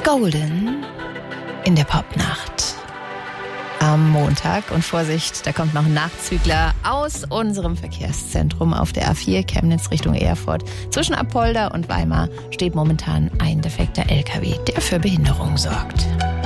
Golden in der Popnacht am Montag. Und Vorsicht, da kommt noch ein Nachzügler aus unserem Verkehrszentrum auf der A4 Chemnitz Richtung Erfurt. Zwischen Apolda und Weimar steht momentan ein defekter LKW, der für Behinderung sorgt.